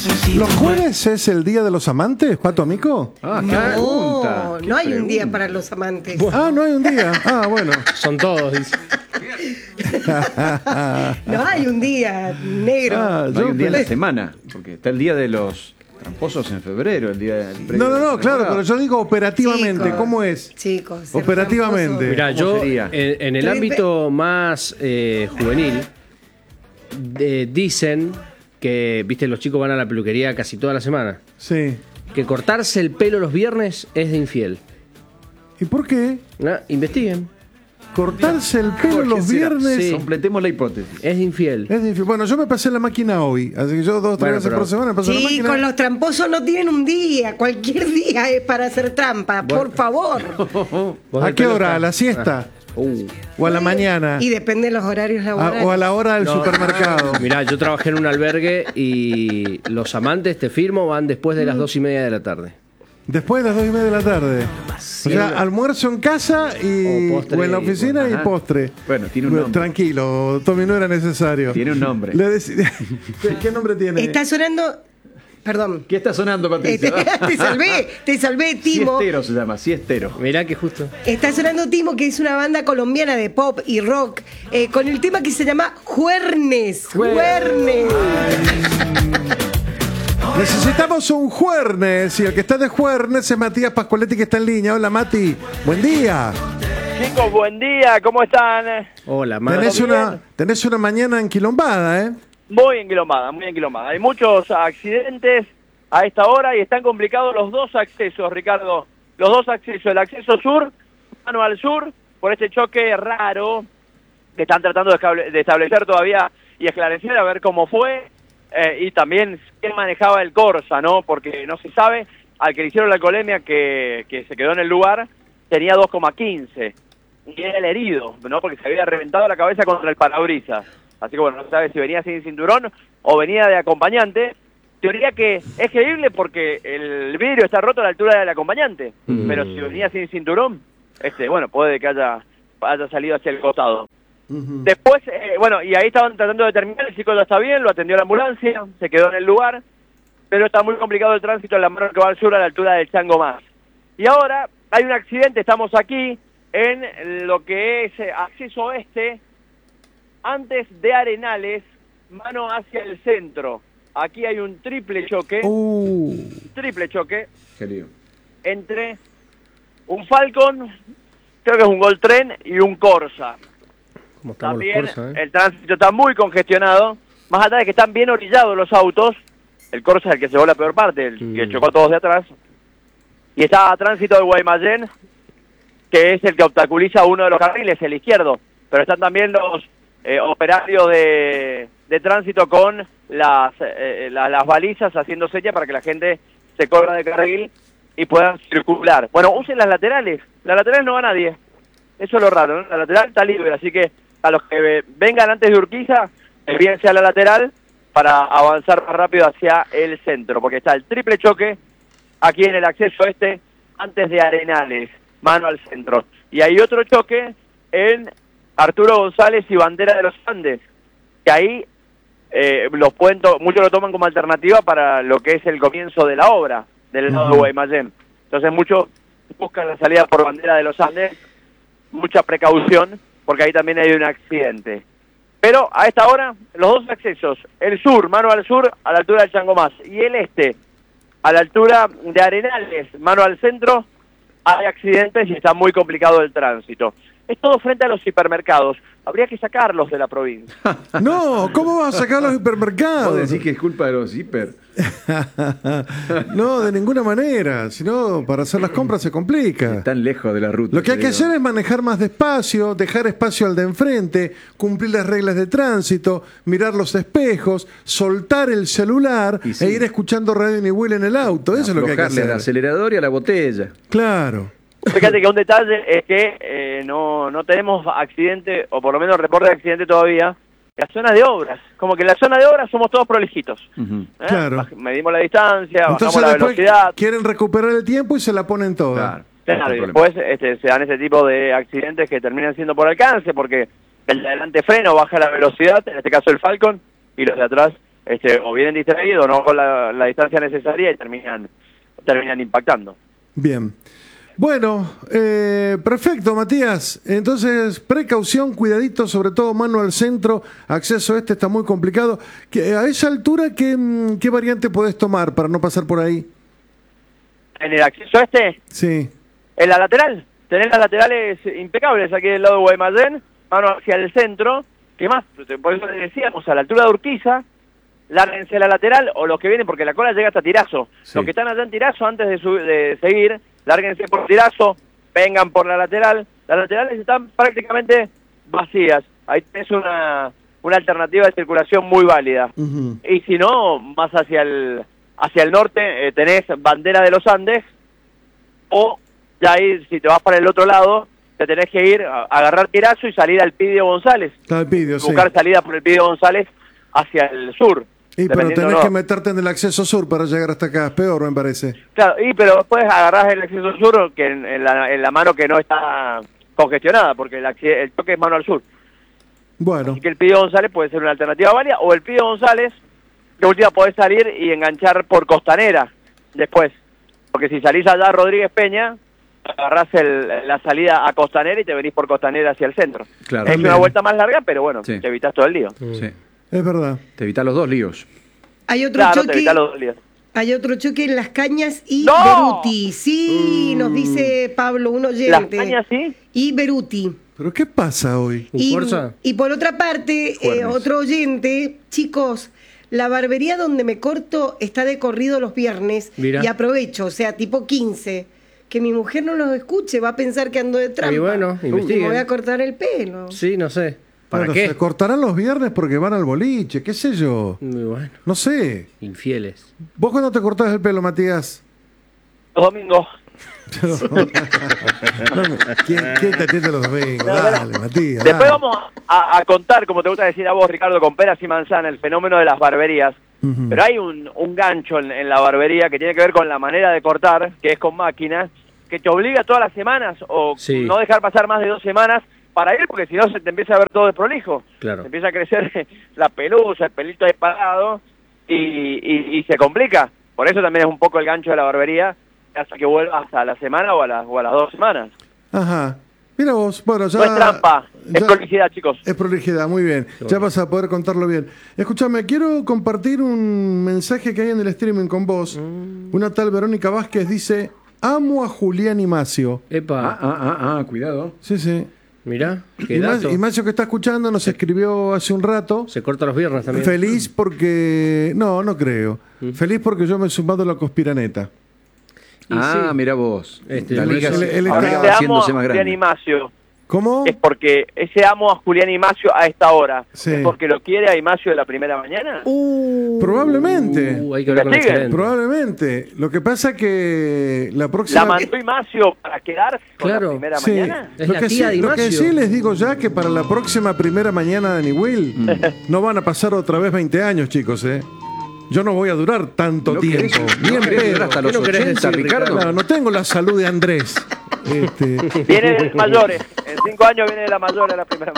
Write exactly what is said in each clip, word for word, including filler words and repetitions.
¿Los jueves es el día de los amantes, Pato Amico? Ah, qué pregunta. No, qué no hay pregunta. un día para los amantes. Ah, no hay un día. Ah, bueno. Son todos, dice. No hay un día negro. Ah, No hay yo un día en la pensé- semana, porque está el día de los tramposos en febrero, el día del No, no, no, claro, pero yo digo operativamente, Chicos. ¿cómo es? Chicos. ser Operativamente. tramposo. Mirá, ¿Cómo yo sería? en, en el Tre- ámbito más eh, juvenil de- dicen que, viste, los chicos van a la peluquería casi toda la semana, Sí. que cortarse el pelo los viernes es de infiel. ¿Y por qué? ¿No? Investiguen. Cortarse el pelo ¿Por qué los será? viernes Sí. Completemos la hipótesis. Es de infiel. es difícil. Bueno, yo me pasé la máquina hoy, así que yo dos o tres Bueno, veces pero- por semana me paso la Chicos, máquina. los tramposos no tienen un día. Cualquier día es para hacer trampa. Por favor. ¿Vos ¿A del qué pelo hora? ¿A estás? la siesta? Uh. ¿O a la mañana? Y depende de los horarios A- laborales. ¿O a la hora del No. supermercado? Mirá, yo trabajé en un albergue y los amantes, te firmo, van después de las dos y media de la tarde. Después de las dos y media de la tarde. O sea, almuerzo en casa y, O o, postre, en la oficina bueno, y ajá. postre. Bueno, tiene un Bueno, nombre. Tranquilo, Tommy, no era necesario. Tiene un nombre. Le dec- ¿Qué, qué nombre tiene? Está sonando. Perdón. ¿Qué está sonando, Este, Patricia? te salvé, te salvé, Timo. Siestero se llama, siestero. Mirá que justo. Está sonando Timo, que es una banda colombiana de pop y rock, eh, con el tema que se llama Juernes. Juernes. Necesitamos un Juernes y el que está de Juernes es Matías Pascualetti, que está en línea. Hola, Mati. Buen día. Chicos, buen día, ¿cómo están? Hola, Mar. Tenés bien? una, tenés una mañana enquilombada, ¿eh? Muy enquilomada, muy enquilomada. Hay muchos accidentes a esta hora y están complicados los dos accesos, Ricardo. Los dos accesos, el acceso sur, mano al sur, por este choque raro que están tratando de, estable- de establecer todavía y esclarecer a ver cómo fue. Eh, y también quién manejaba el Corsa, ¿no? Porque no se sabe, al que le hicieron la alcoholemia que, que se quedó en el lugar, tenía dos coma quince. Y era el herido, ¿no? Porque se había reventado la cabeza contra el parabrisas. Así que bueno, no se sabe si venía sin cinturón o venía de acompañante. Teoría que es creíble porque el vidrio está roto a la altura del acompañante. Mm. Pero si venía sin cinturón, este, bueno, puede que haya, haya salido hacia el costado. Después, eh, bueno, y ahí estaban tratando de determinar, el chico ya está bien, lo atendió la ambulancia, se quedó en el lugar, pero está muy complicado el tránsito en la mano que va al sur a la altura del Chango Más. Y ahora hay un accidente, estamos aquí en lo que es eh, acceso oeste, antes de Arenales, mano hacia el centro. Aquí hay un triple choque, Uh, triple choque, Qué lío. entre un Falcon, creo que es un Gol Tren, y un Corsa. ¿Cómo estamos También los Corsa, eh? el tránsito está muy congestionado, más allá de que están bien orillados los autos, el Corsa es el que se llevó la peor parte, el Mm. que chocó a todos de atrás, y está a tránsito de Guaymallén, que es el que obstaculiza uno de los carriles, el izquierdo, pero están también los eh, operarios de, de tránsito con las, eh, la- las balizas haciendo señas para que la gente se corra de carril y puedan circular. Bueno, usen las laterales, las laterales no va nadie, eso es lo raro, ¿no? La lateral está libre, así que a los que vengan antes de Urquiza, desvíense a la lateral para avanzar más rápido hacia el centro, porque está el triple choque aquí en el acceso este, antes de Arenales, mano al centro. Y hay otro choque en Arturo González y Bandera de los Andes, que ahí eh, los pueden to- muchos lo toman como alternativa para lo que es el comienzo de la obra del lado de Guaymallén. Entonces muchos buscan la salida por Bandera de los Andes, mucha precaución, porque ahí también hay un accidente. Pero a esta hora, los dos accesos, el sur, mano al sur, a la altura del Chango Más, y el este, a la altura de Arenales, mano al centro, hay accidentes y está muy complicado el tránsito. Es todo frente a los hipermercados. Habría que sacarlos de la provincia. no, ¿cómo vas a sacar los ¿Vos hipermercados? decís que es culpa de los hiper? No, de ninguna manera. Si no, para hacer las compras se complica. Están lejos de la ruta. Lo que hay te que digo. hacer es manejar más despacio, dejar espacio al de enfrente, cumplir las reglas de tránsito, mirar los espejos, soltar el celular Y sí. e ir escuchando Radio Nibuel en el auto. Eso es lo que hay que Aflojarle al hacer. acelerador y a la botella. Claro. Fíjate que un detalle es que eh, no, no tenemos accidente, o por lo menos reporte de accidente todavía, en la zona de obras. Como que en la zona de obras somos todos prolijitos. Ujú. ¿eh? Claro. Baj- Medimos la distancia, Entonces bajamos la después velocidad. quieren recuperar el tiempo y se la ponen toda. Claro. Claro, y No hay problema. después este, se dan ese tipo de accidentes que terminan siendo por alcance, porque el de adelante frena o baja la velocidad, en este caso el Falcon, y los de atrás este, o vienen distraídos, no con la, la distancia necesaria y terminan, terminan impactando. Bien. Bueno, eh, perfecto, Matías. Entonces, precaución, cuidadito, sobre todo mano al centro, acceso a este está muy complicado. ¿Qué- a esa altura, ¿qué, mm, ¿qué variante podés tomar para no pasar por ahí? En el acceso este, Sí. en la lateral, tenés las laterales impecables aquí del lado de Guaymallén, mano hacia el centro, ¿qué más? Por eso les decíamos, a la altura de Urquiza, lárguense la lateral, o los que vienen, porque la cola llega hasta Tirazo. Sí. Los que están allá en Tirazo, antes de, sub- de seguir, lárguense por Tirazo, vengan por la lateral. Las laterales están prácticamente vacías. Ahí tenés una, una alternativa de circulación muy válida. Ujú. Y si no, más hacia el hacia el norte, eh, tenés Bandera de los Andes, o ya ahí, si te vas para el otro lado, te tenés que ir a, a agarrar Tirazo y salir al Pidio González. Está el vídeo, sí. Buscar salida por el Pidio González hacia el sur. Y pero dependiendo, tenés ¿no? que meterte en el acceso sur para llegar hasta acá. Es peor, me parece. Claro, y pero después agarrás el acceso sur que en, en la, en la mano que no está congestionada, porque el, acci- el toque es mano al sur. Bueno, Así que el Pidio González puede ser una alternativa válida, o el Pidio González, de última podés salir y enganchar por Costanera después. Porque si salís allá a Rodríguez Peña, agarrás el, la salida a Costanera y te venís por Costanera hacia el centro. Claro. Es También. una vuelta más larga, pero bueno, Sí. te evitas todo el lío. Sí. es verdad. Te evitas los dos líos. Hay otro Claro, te choque. evitas los dos líos. Hay otro choque en Las Cañas y ¡No! Beruti. Sí, nos dice Pablo, un oyente. Las Cañas, sí. Y Beruti. ¿Pero qué pasa hoy? ¿Un Y, Corsa? y por otra parte, eh, Juernes. otro oyente, chicos, la barbería donde me corto está de corrido los viernes. Mira. Y aprovecho, o sea, tipo quince. Que mi mujer no los escuche, va a pensar que ando de trampa. Y bueno, Y investiguen. me voy a cortar el pelo. Sí, no sé. ¿Para Bueno, qué? se cortarán los viernes porque van al boliche, qué sé yo. Muy bueno. No sé. Infieles. ¿Vos cuándo te cortás el pelo, Matías? Los domingos. No me- ¿Quién, quién te atiende los domingos? Dale, Matías. Después dale. vamos a, a contar, como te gusta decir a vos, Ricardo, con peras y manzana, el fenómeno de las barberías. Ujú. Pero hay un, un gancho en, en la barbería que tiene que ver con la manera de cortar, que es con máquinas, que te obliga todas las semanas o Sí. no dejar pasar más de dos semanas para ir, porque si no se te empieza a ver todo desprolijo. Claro. Se empieza a crecer la pelusa, el pelito ahí parado y, y, y se complica. Por eso también es un poco el gancho de la barbería, hasta que vuelvas a la semana o a las, o a las dos semanas. Ajá. Mira vos, bueno, ya... No es trampa, es ya- prolijidad, chicos. Es prolijidad, muy bien. Ya vas a poder contarlo bien. Escúchame, quiero compartir un mensaje que hay en el streaming con vos. Mm. Una tal Verónica Vázquez dice, amo a Julián Imacio. Epa. Ah, ah, ah, ah, cuidado. Sí, sí. Mirá, qué Ima- dato. Imacio que está escuchando nos escribió hace un rato. Se corta los viernes también. Feliz porque... No, no creo. Mm. Feliz porque yo me he sumado a la conspiraneta. Y Ah, sí. mira vos. Este, la por liga eso- se- Él- él ahora está- va Ese amo haciéndose a más Julián grande. Imacio ¿Cómo? es porque ese amo a Julián Imacio a esta hora. Sí. ¿Es porque lo quiere a Imacio de la primera mañana? Uh, Probablemente. uh, hay que hablar con el Investiguen. gerente. Probablemente. Lo que pasa que la próxima... ¿La mandó Imacio para quedarse con Claro. la primera Sí. mañana? Es Lo la que, tía sí, de lo que Imacio. sí les digo ya que para la próxima primera mañana de Niwil Mm. no van a pasar otra vez veinte años, chicos, ¿eh? Yo no voy a durar tanto ¿No tiempo. querés- Ni no en querés pedo. durar hasta los ¿Qué no querés ochenta, decir, Ricardo? Claro, no tengo la salud de Andrés. Este, Viene de mayores. En cinco años viene de la mayor a la primera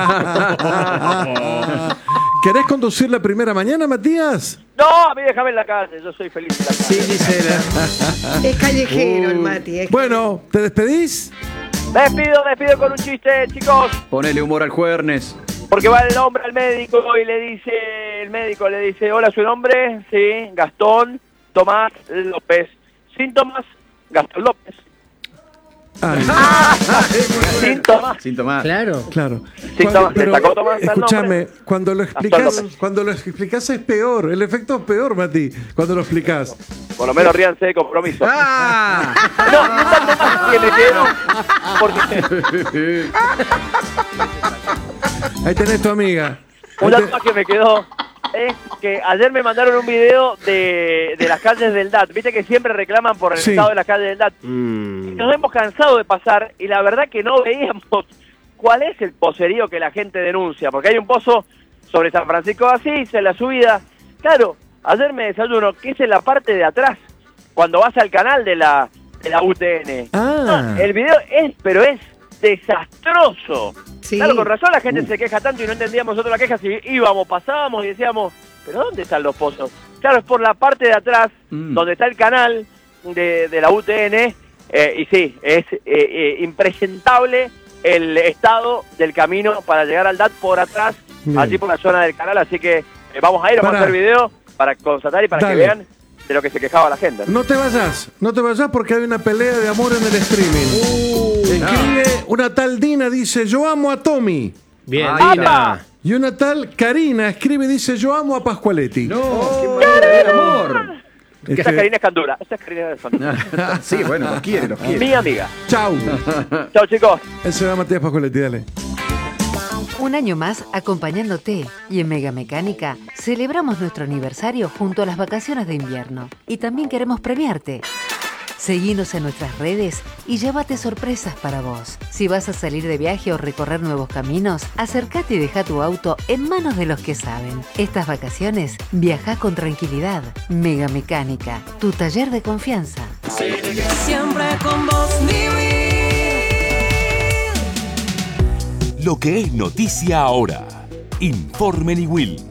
mañana. ¿Querés conducir la primera mañana, Matías? No, a mí déjame en la calle. Yo soy feliz en la Sí, calle. dice la- Es callejero el Mati. es Bueno, ¿te despedís? Despido, despido con un chiste, chicos. Ponele humor al jueves. Porque va el hombre al médico y le dice, el médico le dice, hola, ¿su nombre? Sí, Gastón Tomás López. Síntomas, Gastón López. Ay, Síntomas. Síntomas. Claro. claro. Sí, Tomás, le sacó Tomás al escúchame, nombre. cuando lo explicas, López. cuando lo explicas es peor. El efecto es peor, Mati, cuando lo explicas. Por lo menos ríanse de compromiso. ¡Ah! No, y un dato más que me quedó. Porque Ahí tenés tu amiga. un Ahí dato te- más que me quedó es que ayer me mandaron un video de, de las calles del D A T. Viste que siempre reclaman por el Sí. estado de las calles del D A T. Mm. Nos hemos cansado de pasar y la verdad que no veíamos cuál es el poserío que la gente denuncia. Porque hay un pozo sobre San Francisco de Asís, en la subida. Claro, ayer me desayuno, que es en la parte de atrás, cuando vas al canal de la, de la U T N. Ah. No, el video es, pero es desastroso. Sí. Claro, con razón la gente se queja tanto y no entendíamos nosotros la queja si íbamos, pasábamos y decíamos, ¿pero dónde están los pozos? Claro, es por la parte de atrás, mm. donde está el canal de, de la U T N, eh, y sí, es eh, eh, impresentable el estado del camino para llegar al D A T por atrás, bien. Allí por la zona del canal, así que eh, vamos a ir, vamos para. a hacer video para constatar y para Dale. que vean de lo que se quejaba la gente. No te vayas, no te vayas porque hay una pelea de amor en el streaming. Uh, Escribe no. una tal Dina, dice, yo amo a Tommy. Bien, Ay, Dina. Y una tal Karina escribe y dice, yo amo a Pascualetti. No, oh, qué manera de amor. Esa este... Karina es Candura, esa es Karina es Candura. Sí, bueno, los quiere, los quiere. Mi amiga. Chau. Chau, chicos. Ese va Matías Pascualetti, dale. Un año más acompañándote y en Mega Mecánica celebramos nuestro aniversario junto a las vacaciones de invierno y también queremos premiarte. Seguinos en nuestras redes y llévate sorpresas para vos. Si vas a salir de viaje o recorrer nuevos caminos, acércate y deja tu auto en manos de los que saben. Estas vacaciones viajá con tranquilidad. Mega Mecánica, tu taller de confianza. Siempre con vos, Niwi. Lo que es noticia ahora. Informe Niwil.